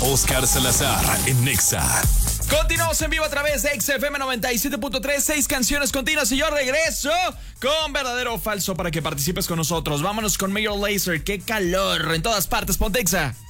Oscar Salazar en Nexa. Continuamos en vivo a través de XFM 97.3, 6 canciones continuas y yo regreso con verdadero o falso para que participes con nosotros. Vámonos con Major Lazer, qué calor en todas partes, ponte Exa.